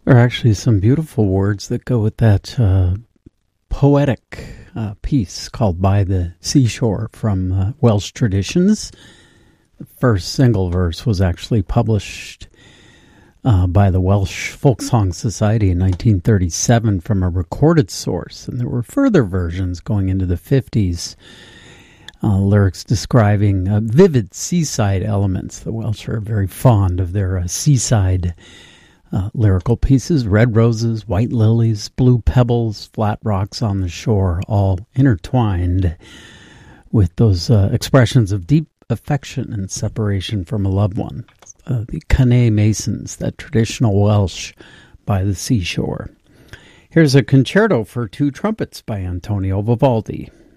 There are actually some beautiful words that go with that poetic piece called By the Seashore from Welsh Traditions. The first single verse was actually published by the Welsh Folk Song Society in 1937 from a recorded source, and there were further versions going into the 50s. Lyrics describing vivid seaside elements. The Welsh are very fond of their seaside lyrical pieces. Red roses, white lilies, blue pebbles, flat rocks on the shore, all intertwined with those expressions of deep affection and separation from a loved one. The Cannea Masons, that traditional Welsh by the seashore. Here's a concerto for two trumpets by Antonio Vivaldi.